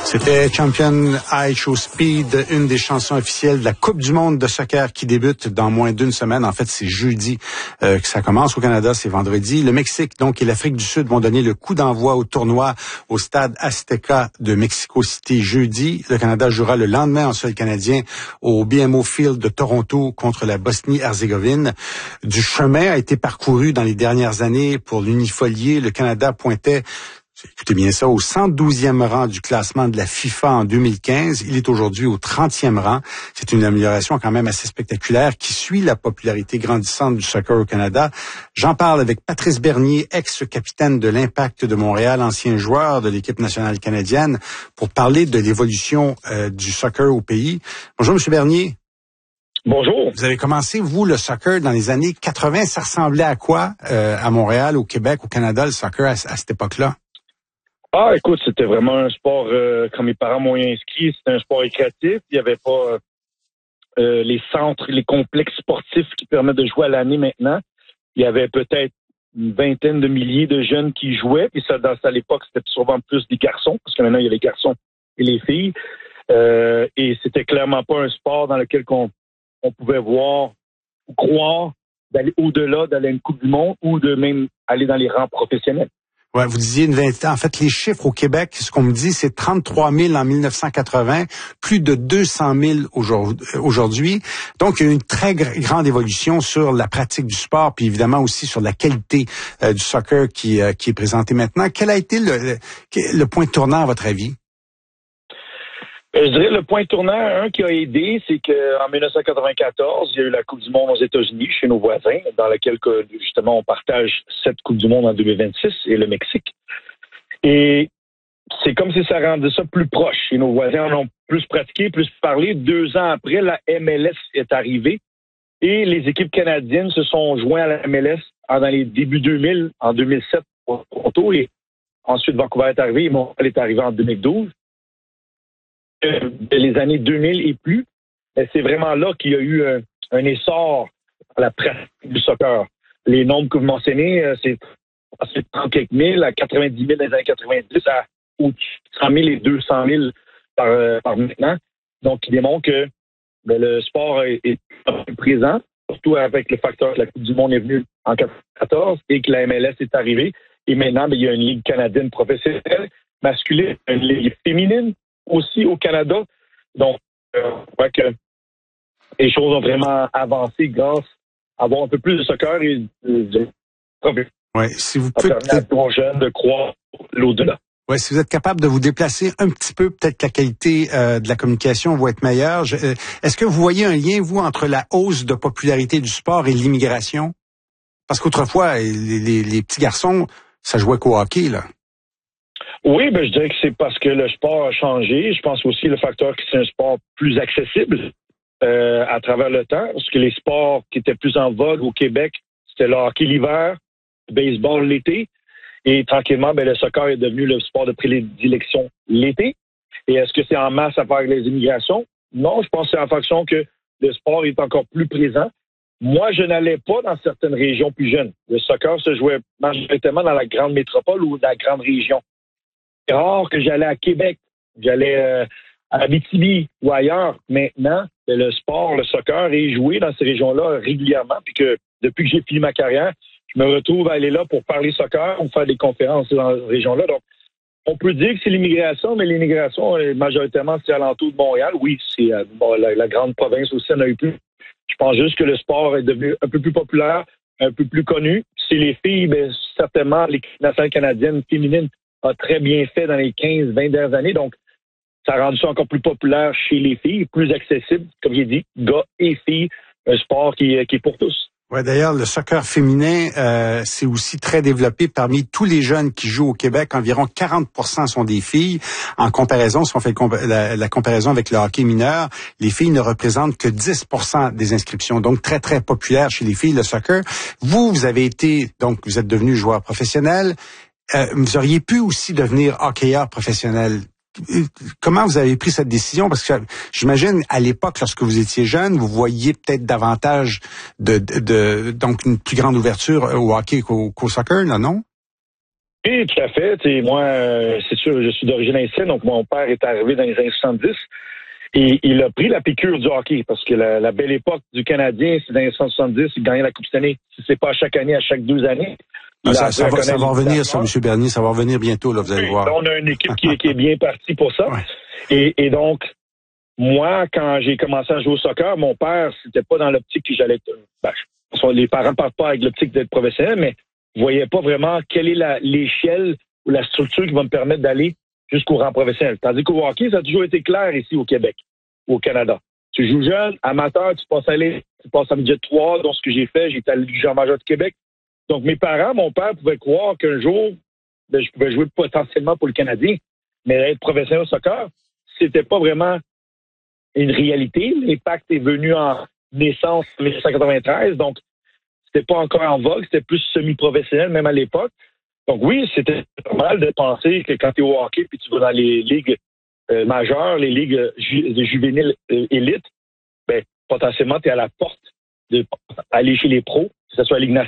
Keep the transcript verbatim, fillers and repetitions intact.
C'était Champion High Show Speed, une des chansons officielles de la Coupe du monde de soccer qui débute dans moins d'une semaine. En fait, c'est jeudi euh, que ça commence. Au Canada, c'est vendredi. Le Mexique, donc, et l'Afrique du Sud vont donner le coup d'envoi au tournoi au stade Azteca de Mexico City jeudi. Le Canada jouera le lendemain en sol canadien au B M O Field de Toronto contre la Bosnie-Herzégovine. Du chemin a été parcouru dans les dernières années pour l'unifolier. Le Canada pointait, écoutez bien ça, au cent douzième rang du classement de la FIFA en deux mille quinze. Il est aujourd'hui au trentième rang. C'est une amélioration quand même assez spectaculaire qui suit la popularité grandissante du soccer au Canada. J'en parle avec Patrice Bernier, ex-capitaine de l'Impact de Montréal, ancien joueur de l'équipe nationale canadienne, pour parler de l'évolution euh, du soccer au pays. Bonjour, M. Bernier. Bonjour. Vous avez commencé, vous, le soccer dans les années quatre-vingt. Ça ressemblait à quoi euh, à Montréal, au Québec, au Canada, le soccer à, à cette époque-là? Ah, écoute, c'était vraiment un sport, euh, quand mes parents m'ont inscrit, c'était un sport récréatif. Il n'y avait pas euh, les centres, les complexes sportifs qui permettent de jouer à l'année maintenant. Il y avait peut-être une vingtaine de milliers de jeunes qui jouaient. Puis ça, dans, à l'époque, c'était souvent plus des garçons, parce que maintenant, il y a les garçons et les filles. Euh, et c'était clairement pas un sport dans lequel on, on pouvait voir ou croire d'aller au-delà, d'aller à une Coupe du monde ou de même aller dans les rangs professionnels. Ouais, vous disiez une vingtaine. En fait, les chiffres au Québec, ce qu'on me dit, c'est trente-trois mille en mille neuf cent quatre-vingts, plus de deux cent mille aujourd'hui. Donc, il y a eu une très gr- grande évolution sur la pratique du sport, puis évidemment aussi sur la qualité euh, du soccer qui, euh, qui est présenté maintenant. Quel a été le, le, le point tournant à votre avis? Je dirais le point tournant, un qui a aidé, c'est qu'en mille neuf cent quatre-vingt-quatorze, il y a eu la Coupe du monde aux États-Unis, chez nos voisins, dans laquelle justement on partage cette Coupe du monde en deux mille vingt-six et le Mexique. Et c'est comme si ça rendait ça plus proche. Et nos voisins en ont plus pratiqué, plus parlé. Deux ans après, la M L S est arrivée et les équipes canadiennes se sont jointes à la M L S dans les débuts deux mille, en deux mille sept pour Toronto, et ensuite Vancouver est arrivé et Montréal est arrivé en deux mille douze. De les années deux mille et plus, c'est vraiment là qu'il y a eu un, un essor à la pratique du soccer. Les nombres que vous mentionnez, c'est trente quelques mille à quatre-vingt-dix mille dans les années quatre-vingt-dix à au-dessus de cent mille et deux cent mille par, par maintenant. Donc, il démontre que ben, le sport est, est plus présent, surtout avec le facteur que la Coupe du monde est venue en quatre-vingt-quatorze et que la M L S est arrivée. Et maintenant, ben, il y a une ligue canadienne professionnelle, masculine, une ligue féminine aussi au Canada. Donc, euh, je crois que les choses ont vraiment avancé grâce à avoir un peu plus de soccer et de, de, de ouais, si vous pouvez permettre aux jeunes de croire l'au-delà. Ouais, si vous êtes capable de vous déplacer un petit peu, peut-être que la qualité euh, de la communication va être meilleure. Je, euh, est-ce que vous voyez un lien, vous, entre la hausse de popularité du sport et l'immigration? Parce qu'autrefois, les, les, les petits garçons, ça jouait qu'au hockey, là. Oui, ben je dirais que c'est parce que le sport a changé. Je pense aussi le facteur que c'est un sport plus accessible euh, à travers le temps. Parce que les sports qui étaient plus en vogue au Québec, c'était le hockey l'hiver, le baseball l'été. Et tranquillement, ben le soccer est devenu le sport de prédilection l'été. Et est-ce que c'est en masse à faire avec les immigrations? Non, je pense que c'est en fonction que le sport est encore plus présent. Moi, je n'allais pas dans certaines régions plus jeunes. Le soccer se jouait majoritairement dans la grande métropole ou la grande région. C'est rare que j'allais à Québec, j'allais euh, à Abitibi ou ailleurs. Maintenant, le sport, le soccer est joué dans ces régions-là régulièrement. Puis que depuis que j'ai fini ma carrière, je me retrouve à aller là pour parler soccer ou faire des conférences dans ces régions-là. Donc, on peut dire que c'est l'immigration, mais l'immigration, majoritairement, c'est alentour de Montréal. Oui, c'est euh, bon, la, la grande province aussi en a eu plus. Je pense juste que le sport est devenu un peu plus populaire, un peu plus connu. C'est les filles, bien, certainement, l'équipe nationale canadienne féminine a très bien fait dans les quinze vingt dernières années. Donc, ça a rendu ça encore plus populaire chez les filles, plus accessible, comme j'ai dit, gars et filles, un sport qui, qui est pour tous. Ouais, d'ailleurs, le soccer féminin, euh, c'est aussi très développé parmi tous les jeunes qui jouent au Québec. Environ quarante pour cent sont des filles. En comparaison, si on fait la, la comparaison avec le hockey mineur, les filles ne représentent que dix pour cent des inscriptions. Donc, très, très populaire chez les filles, le soccer. Vous, vous avez été, donc, vous êtes devenu joueur professionnel. Euh, vous auriez pu aussi devenir hockeyeur professionnel. Comment vous avez pris cette décision? Parce que j'imagine, à l'époque, lorsque vous étiez jeune, vous voyiez peut-être davantage de, de, de donc une plus grande ouverture au hockey qu'au, qu'au soccer, là, non? Oui, tout à fait. T'sais, moi, euh, c'est sûr, je suis d'origine haïtienne, donc mon père est arrivé dans les années soixante-dix. Et il a pris la piqûre du hockey, parce que la, la belle époque du Canadien, c'est dans les soixante-dix, il gagnait la Coupe Stanley. Si c'est pas à chaque année, à chaque deux années. Ah, ça, ça, va, ça va revenir, ça, M. Bernier, ça va revenir bientôt, là, vous allez oui, voir. On a une équipe qui, qui est bien partie pour ça. Ouais. Et, et donc, moi, quand j'ai commencé à jouer au soccer, mon père, c'était pas dans l'optique que j'allais être... Ben, les parents ne partent pas avec l'optique d'être professionnel, mais ne voyaient pas vraiment quelle est la, l'échelle ou la structure qui va me permettre d'aller jusqu'au rang professionnel. Tandis qu'au hockey, ça a toujours été clair ici au Québec, au Canada. Tu joues jeune, amateur, tu passes à l'aller, tu passes à midget trois, donc ce que j'ai fait, j'étais à la Ligue junior majeure du Québec. Donc mes parents, mon père pouvait croire qu'un jour, ben, je pouvais jouer potentiellement pour le Canadien, mais être professionnel au soccer, c'était pas vraiment une réalité. L'impact est venu en naissance en dix-neuf cent quatre-vingt-treize, donc c'était pas encore en vogue, c'était plus semi-professionnel même à l'époque. Donc oui, c'était normal de penser que quand tu es au hockey puis tu vas dans les ligues euh, majeures, les ligues ju- de juvéniles euh, élites, ben potentiellement tu es à la porte d'aller chez les pros, que ce soit la Ligue nationale